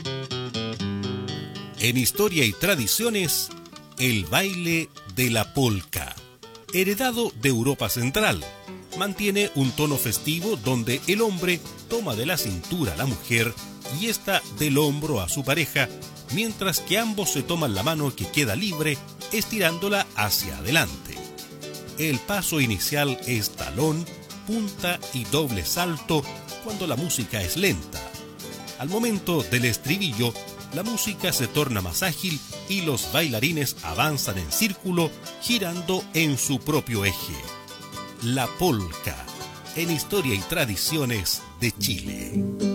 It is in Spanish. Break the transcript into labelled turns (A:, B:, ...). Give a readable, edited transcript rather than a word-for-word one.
A: En Historia y Tradiciones, el baile de la polca, heredado de Europa Central, mantiene un tono festivo donde el hombre toma de la cintura a la mujer y ésta del hombro a su pareja, mientras que ambos se toman la mano que queda libre, estirándola hacia adelante. El paso inicial es talón, punta y doble salto cuando la música es lenta. Al momento del estribillo, la música se torna más ágil y los bailarines avanzan en círculo, girando en su propio eje. La polca, en Historia y Tradiciones de Chile.